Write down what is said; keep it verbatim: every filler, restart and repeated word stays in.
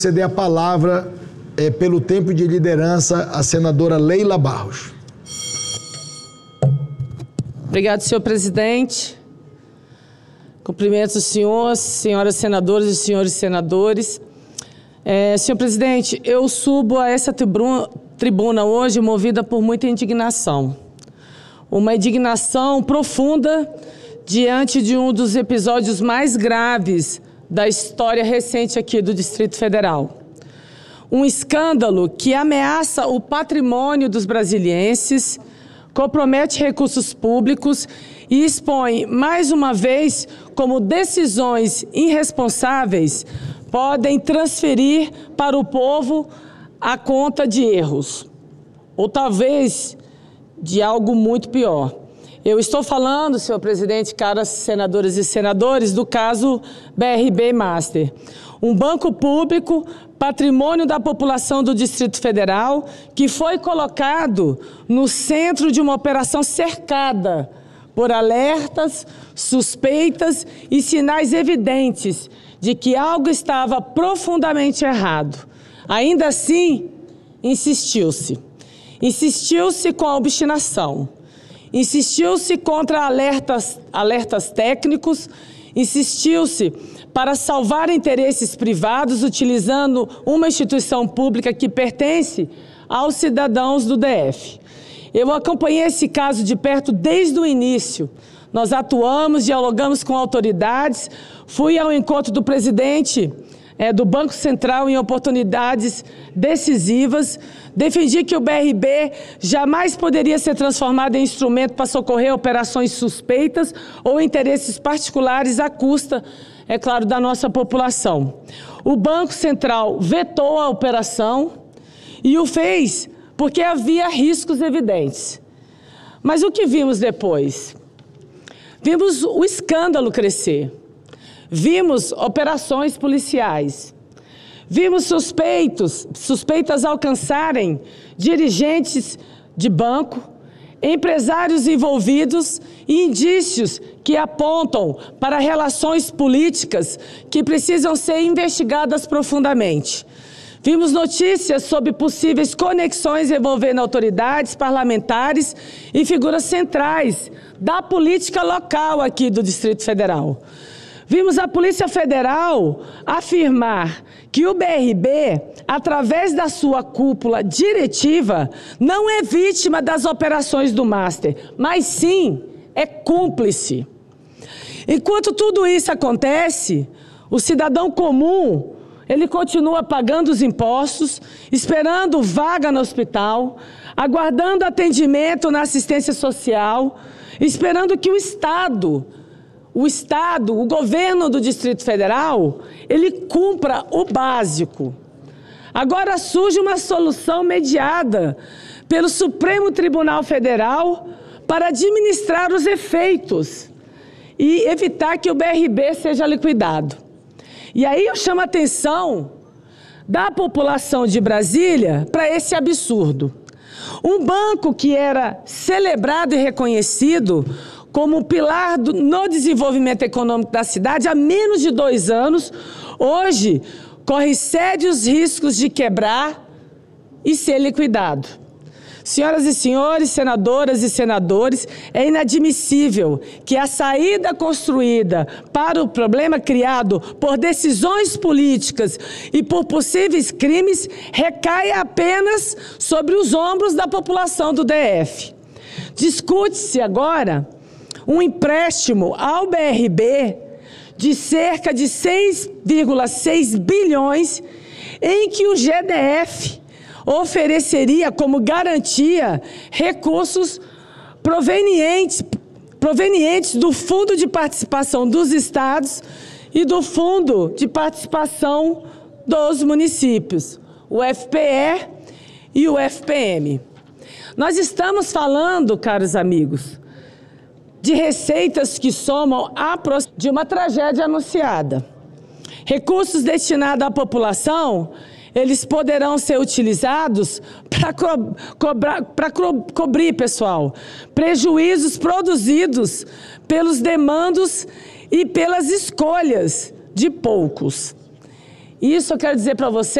Ceder a palavra é, pelo tempo de liderança à senadora Leila Barros. Obrigado, senhor presidente. Cumprimento o senhor, senhoras senadoras e senhores senadores. É, senhor presidente, eu subo a essa tribuna, tribuna hoje movida por muita indignação. Uma indignação profunda diante de um dos episódios mais graves da história recente aqui do Distrito Federal. Um escândalo que ameaça o patrimônio dos brasilienses, compromete recursos públicos e expõe, mais uma vez, como decisões irresponsáveis podem transferir para o povo a conta de erros, ou talvez de algo muito pior. Eu estou falando, senhor presidente, caras senadoras e senadores, do caso B R B Master. Um banco público, patrimônio da população do Distrito Federal, que foi colocado no centro de uma operação cercada por alertas, suspeitas e sinais evidentes de que algo estava profundamente errado. Ainda assim, insistiu-se. Insistiu-se com a obstinação. Insistiu-se contra alertas, alertas técnicos, insistiu-se para salvar interesses privados utilizando uma instituição pública que pertence aos cidadãos do D F. Eu acompanhei esse caso de perto desde o início. Nós atuamos, dialogamos com autoridades, fui ao encontro do presidente É, do Banco Central em oportunidades decisivas, defendi que o B R B jamais poderia ser transformado em instrumento para socorrer operações suspeitas ou interesses particulares à custa, é claro, da nossa população. O Banco Central vetou a operação e o fez porque havia riscos evidentes. Mas o que vimos depois? Vimos o escândalo crescer. Vimos operações policiais, vimos suspeitos, suspeitas alcançarem dirigentes de banco, empresários envolvidos e indícios que apontam para relações políticas que precisam ser investigadas profundamente. Vimos notícias sobre possíveis conexões envolvendo autoridades, parlamentares e figuras centrais da política local aqui do Distrito Federal. Vimos a Polícia Federal afirmar que o B R B, através da sua cúpula diretiva, não é vítima das operações do Master, mas sim é cúmplice. Enquanto tudo isso acontece, o cidadão comum, ele continua pagando os impostos, esperando vaga no hospital, aguardando atendimento na assistência social, esperando que o Estado... O Estado, o governo do Distrito Federal, ele cumpra o básico. Agora surge uma solução mediada pelo Supremo Tribunal Federal para administrar os efeitos e evitar que o B R B seja liquidado. E aí eu chamo a atenção da população de Brasília para esse absurdo. Um banco que era celebrado e reconhecido como pilar do, no desenvolvimento econômico da cidade há menos de dois anos, hoje corre sérios riscos de quebrar e ser liquidado. Senhoras e senhores, senadoras e senadores, é inadmissível que a saída construída para o problema criado por decisões políticas e por possíveis crimes recaia apenas sobre os ombros da população do D F. Discute-se agora um empréstimo ao B R B de cerca de seis vírgula seis bilhões, em que o G D F ofereceria como garantia recursos provenientes, provenientes do Fundo de Participação dos Estados e do Fundo de Participação dos Municípios, o F P E e o F P M. Nós estamos falando, caros amigos, de receitas que somam a de uma tragédia anunciada. Recursos destinados à população, eles poderão ser utilizados para co cobrar, para co cobrir, pessoal, prejuízos produzidos pelos demandos e pelas escolhas de poucos. Isso eu quero dizer para você.